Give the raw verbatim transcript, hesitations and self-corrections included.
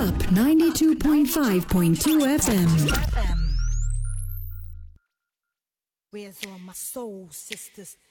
Up ninety-two point five point two F M. Where's all my soul sisters?